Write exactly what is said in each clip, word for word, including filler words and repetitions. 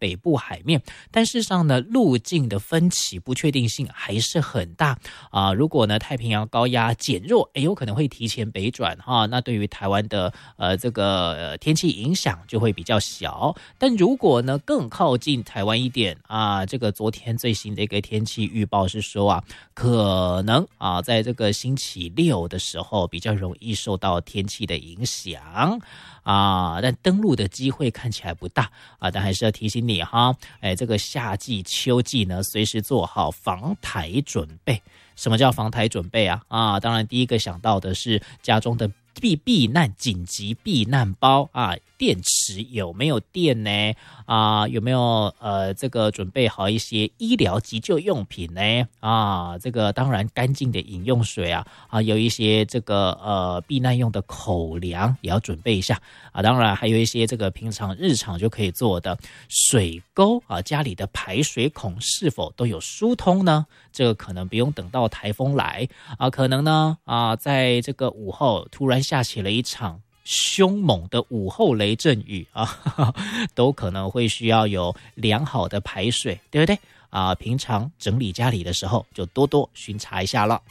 北部海面，但事实上呢，路径的分歧不确定性还是很大啊、呃。如果呢太平洋高压减弱，诶有可能会提前北转哈、啊，那对于台湾的呃这个、呃、天气影响就会比较小。但如果呢更靠近台湾一点啊，这个昨天最新的一个天气预报是说啊，可能啊在这个星期六的时候比较容易受到天气的影响啊，但登陆的机会看起来不大啊，但还是要提醒你哈，哎，这个夏季、秋季呢，随时做好防台准备。什么叫防台准备啊？啊，当然第一个想到的是家中的避避难紧急避难包啊，电池有没有电呢？啊，有没有呃这个准备好一些医疗急救用品呢？啊，这个当然干净的饮用水啊，啊有一些这个呃避难用的口粮也要准备一下啊，当然还有一些这个平常日常就可以做的水沟啊，家里的排水孔是否都有疏通呢？这个可能不用等到台风来啊，可能呢啊在这个午后突然下起了一场凶猛的午后雷阵雨啊，呵呵都可能会需要有良好的排水，对不对啊？平常整理家里的时候就多多巡查一下了。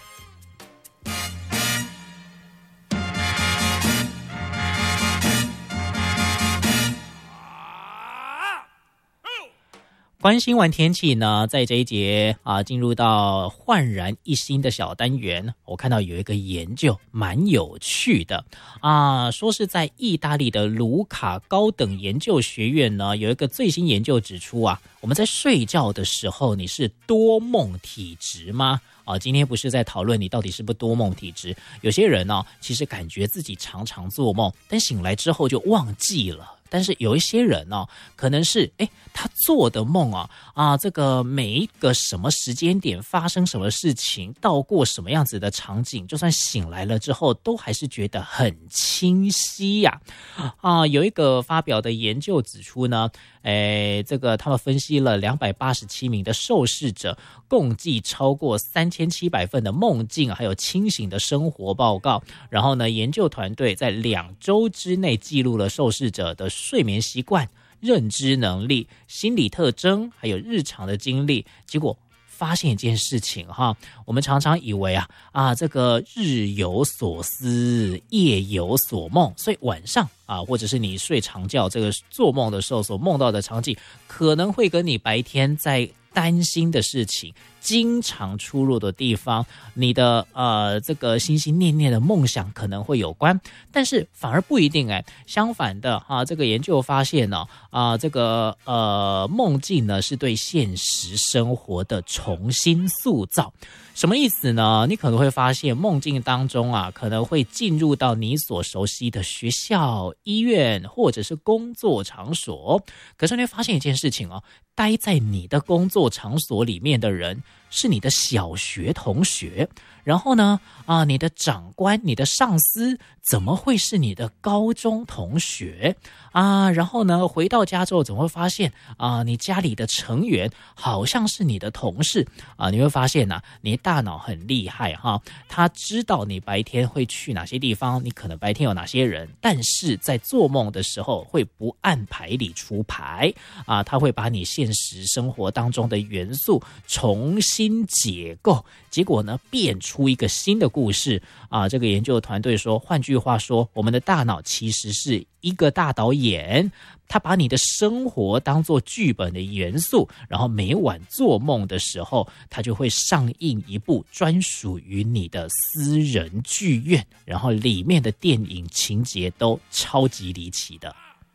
关心完天气呢，在这一节啊，进入到焕然一新的小单元，我看到有一个研究蛮有趣的啊，说是在意大利的卢卡高等研究学院呢，有一个最新研究指出啊，我们在睡觉的时候，你是多梦体质吗？啊，今天不是在讨论你到底是不是多梦体质，有些人呢、哦，其实感觉自己常常做梦，但醒来之后就忘记了。但是有一些人呢、哦，可能是哎，他做的梦啊啊，这个每一个什么时间点发生什么事情，到过什么样子的场景，就算醒来了之后，都还是觉得很清晰呀。啊，有一个发表的研究指出呢，哎，这个他们分析了两百八十七名的受试者，共计超过三千七百份的梦境，还有清醒的生活报告。然后呢，研究团队在两周之内记录了受试者的睡眠习惯、认知能力、心理特征，还有日常的经历。结果发现一件事情哈，我们常常以为啊啊这个日有所思，夜有所梦，所以晚上啊或者是你睡长觉这个做梦的时候所梦到的场景，可能会跟你白天在担心的事情、经常出入的地方，你的呃这个心心念念的梦想可能会有关，但是反而不一定哎。相反的啊，这个研究发现呢啊，这个呃梦境呢是对现实生活的重新塑造。什么意思呢？你可能会发现梦境当中啊，可能会进入到你所熟悉的学校、医院或者是工作场所。可是你会发现一件事情哦，待在你的工作场所里面的人是你的小学同学，然后呢啊，你的长官、你的上司怎么会是你的高中同学啊？然后呢，回到家之后，怎么会发现啊，你家里的成员好像是你的同事啊？你会发现啊，你大脑很厉害哈，他知道你白天会去哪些地方，你可能白天有哪些人，但是在做梦的时候会不按牌理出牌啊，他会把你现实生活当中的元素重新解构，结果呢变出一个新的故事啊！这个研究团队说，换句话说，我们的大脑其实是一个大导演，他把你的生活当作剧本的元素，然后每晚做梦的时候，他就会上映一部专属于你的私人剧院，然后里面的电影情节都超级离奇的。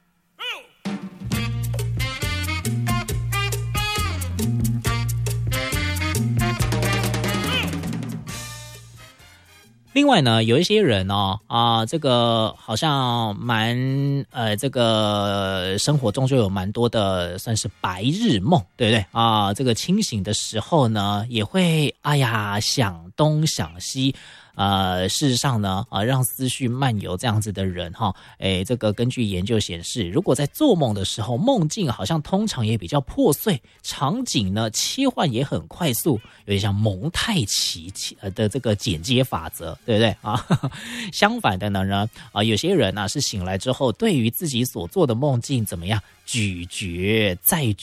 另外呢，有一些人哦啊，这个好像蛮呃，这个生活中就有蛮多的算是白日梦，对不对啊？这个清醒的时候呢，也会哎呀想东想西。呃，事实上呢，啊，让思绪漫游这样子的人哈，诶，这个根据研究显示，如果在做梦的时候，梦境好像通常也比较破碎，场景呢切换也很快速，有点像蒙太奇的这个剪接法则，对不对啊？相反的呢呢，啊，有些人呢、啊、是醒来之后，对于自己所做的梦境怎么样？咀嚼再